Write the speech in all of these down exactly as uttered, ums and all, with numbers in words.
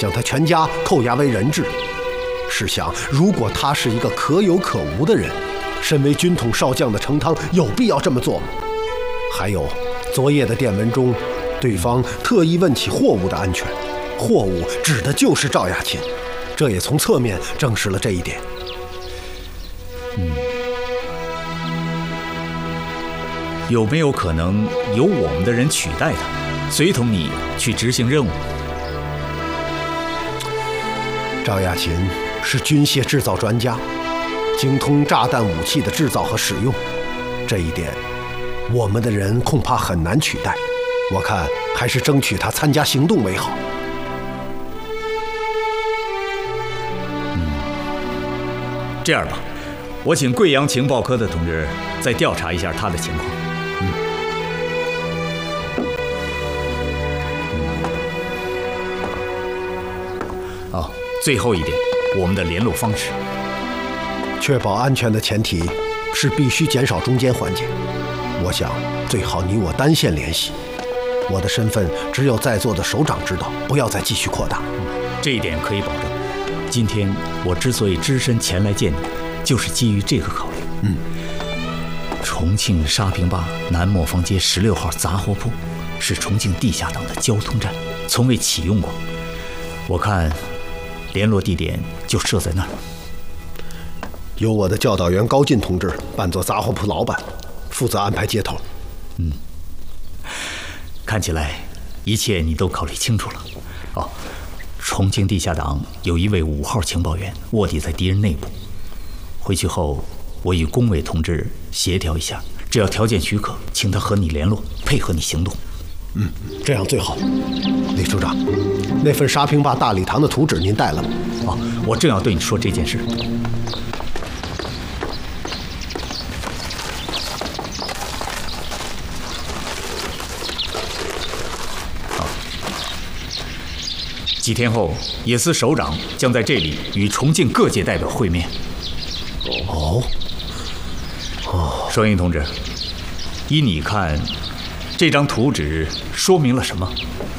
将他全家扣押为人质。试想，如果他是一个可有可无的人，身为军统少将的程汤有必要这么做吗？还有，昨夜的电文中，对方特意问起货物的安全，货物指的就是赵雅琴，这也从侧面证实了这一点。 嗯，有没有可能由我们的人取代他，随同你去执行任务？ 赵雅琴是军械制造专家，精通炸弹武器的制造和使用，这一点我们的人恐怕很难取代。我看还是争取他参加行动为好。 嗯，这样吧，我请贵阳情报科的同志再调查一下他的情况。嗯。哦，最后一点，我们的联络方式。 确保安全的前提是必须减少中间环节。我想最好你我单线联系。我的身份只有在座的首长知道，不要再继续扩大。 嗯，这一点可以保证。今天我之所以只身前来见你，就是基于这个考虑。 嗯， 重庆沙坪坝南磨坊街十六号杂货铺是重庆地下党的交通站，从未启用过。我看联络地点就设在那儿。 由我的教导员高进同志扮作杂货铺老板，负责安排接头。 嗯，看起来一切你都考虑清楚了。哦，重庆地下党有一位五号情报员卧底在敌人内部，回去后我与工委同志协调一下，只要条件许可，请他和你联络，配合你行动。 嗯，这样最好。李处长，那份沙坪坝大礼堂的图纸您带了吗？ 哦，我正要对你说这件事。几天后，野司首长将在这里与重庆各界代表会面。 哦，哦， 双英同志，依你看，这张图纸说明了什么？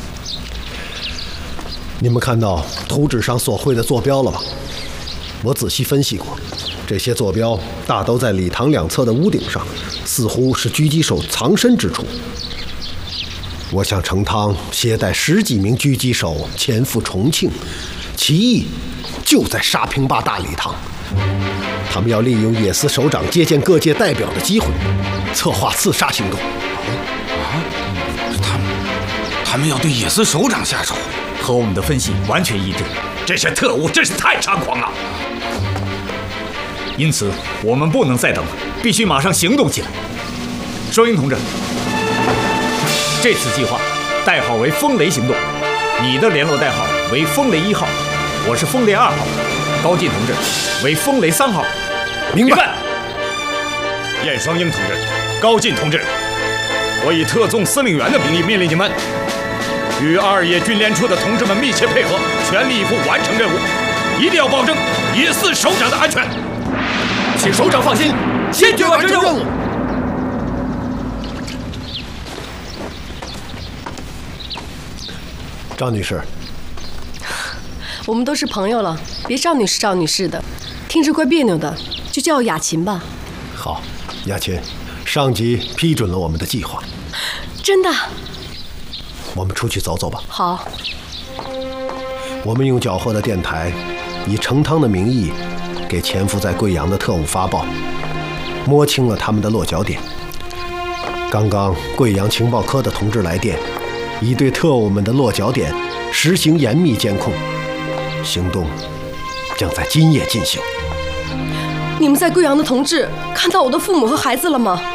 你们看到图纸上所绘的坐标了吧？我仔细分析过，这些坐标大都在礼堂两侧的屋顶上，似乎是狙击手藏身之处。我想程汤携带十几名狙击手前赴重庆，其意就在沙坪坝大礼堂。他们要利用野司首长接见各界代表的机会，策划刺杀行动。 啊，他们他们要对野司首长下手， 和我们的分析完全一致。 这些特务真是太猖狂了。 因此，我们不能再等了，必须马上行动起来。双英同志，这次计划代号为风雷行动，你的联络代号为风雷一号，我是风雷二号，高进同志为风雷三号。 明白。 燕双英同志，高进同志，我以特纵司令员的名义命令你们，与二野军联处的同志们密切配合，全力以赴完成任务，一定要保证野司首长的安全。 请首长放心，坚决完成任务。赵女士， 我们都是朋友了，别赵女士赵女士的，听着怪别扭的，就叫我雅琴吧。 好，雅琴，上级批准了我们的计划。 真的？ 我们出去走走吧。 好。 我们用缴获的电台，以程汤的名义，给潜伏在贵阳的特务发报，摸清了他们的落脚点。刚刚贵阳情报科的同志来电，已对特务们的落脚点实行严密监控，行动将在今夜进行。 你们在贵阳的同志看到我的父母和孩子了吗？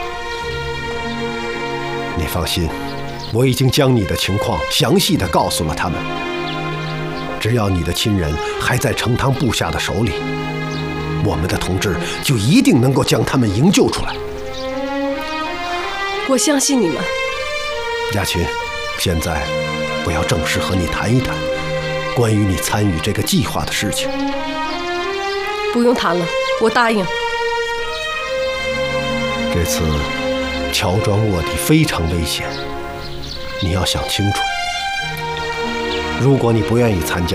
你放心，我已经将你的情况详细地告诉了他们。只要你的亲人还在程汤部下的手里，我们的同志就一定能够将他们营救出来。 我相信你们。 雅琴，现在我要正式和你谈一谈关于你参与这个计划的事情。 不用谈了，我答应。 这次乔庄卧底非常危险，你要想清楚。如果你不愿意参加，